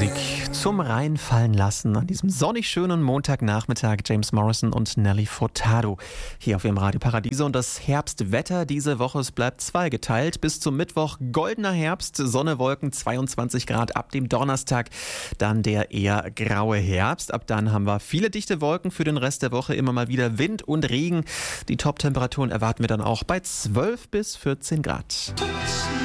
Musik zum Reinfallen lassen an diesem sonnig schönen Montagnachmittag. James Morrison und Nelly Furtado hier auf ihrem Radio Paradiso. Und das Herbstwetter diese Woche, es bleibt zweigeteilt. Bis zum Mittwoch goldener Herbst, Sonne, Wolken, 22 Grad. Ab dem Donnerstag dann der eher graue Herbst. Ab dann haben wir viele dichte Wolken für den Rest der Woche. Immer mal wieder Wind und Regen. Die Top-Temperaturen erwarten wir dann auch bei 12 bis 14 Grad.